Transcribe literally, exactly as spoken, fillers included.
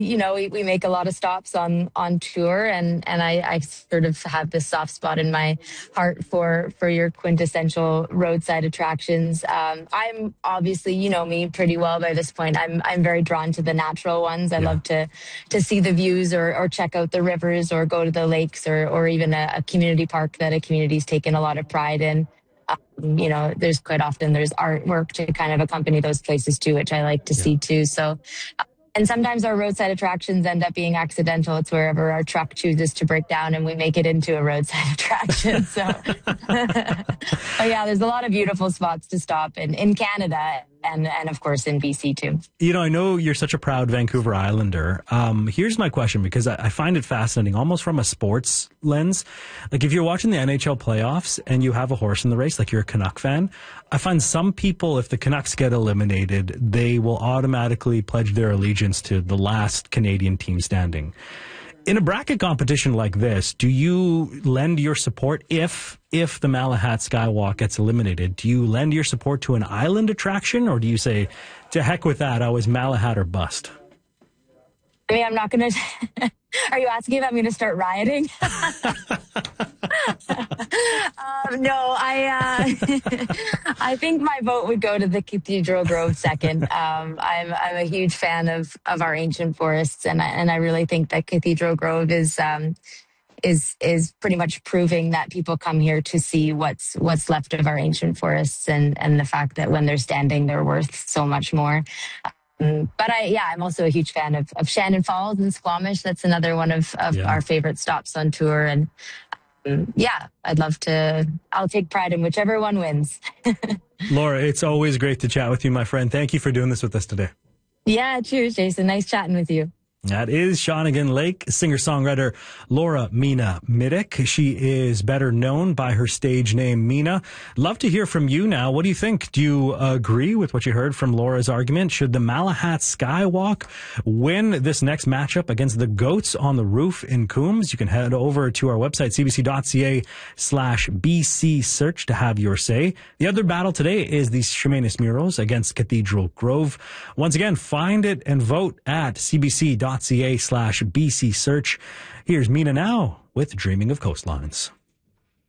you know, we, we make a lot of stops on on tour, and and I, I sort of have this soft spot in my heart for for your quintessential roadside attractions. Um, I'm obviously, you know me pretty well by this point. I'm I'm very drawn to the natural ones. I Yeah. love to to see the views, or or check out the rivers, or go to the lakes, or or even a, a community park that a community's taken a lot of pride in. Um, you know, there's quite often there's artwork to kind of accompany those places too, which I like to Yeah. see too. So, and sometimes our roadside attractions end up being accidental. It's wherever our truck chooses to break down and we make it into a roadside attraction. So, but yeah, there's a lot of beautiful spots to stop in, in Canada, and, and of course in B C too. You know, I know you're such a proud Vancouver Islander. Um, here's my question, because I, I find it fascinating, almost from a sports lens. Like, if you're watching the N H L playoffs and you have a horse in the race, like you're a Canuck fan, I find some people, if the Canucks get eliminated, they will automatically pledge their allegiance to the last Canadian team standing. In a bracket competition like this, do you lend your support if if the Malahat Skywalk gets eliminated? Do you lend your support to an island attraction, or do you say, to heck with that, I was Malahat or bust? I mean, I'm not going to... Are you asking if I'm going to start rioting? um, no, I uh, I think my vote would go to the Cathedral Grove second. Um, I'm I'm a huge fan of of our ancient forests, and I, and I really think that Cathedral Grove is um, is is pretty much proving that people come here to see what's what's left of our ancient forests, and and the fact that when they're standing, they're worth so much more. But I, yeah, I'm also a huge fan of, of Shannon Falls and Squamish. That's another one of, of Yeah. our favorite stops on tour. And um, yeah, I'd love to, I'll take pride in whichever one wins. Laura, it's always great to chat with you, my friend. Thank you for doing this with us today. Yeah, cheers, Jason. Nice chatting with you. That is Shawnigan Lake singer-songwriter Laura Mina Middick. She is better known by her stage name Mina. Love to hear from you now. What do you think? Do you agree with what you heard from Laura's argument? Should the Malahat Skywalk win this next matchup against the Goats on the Roof in Coombs? You can head over to our website, cbc.ca slash BC search to have your say. The other battle today is the Chemainus Murals against Cathedral Grove. Once again, find it and vote at cbc.ca slash BC search. Here's Mina now with Dreaming of Coastlines.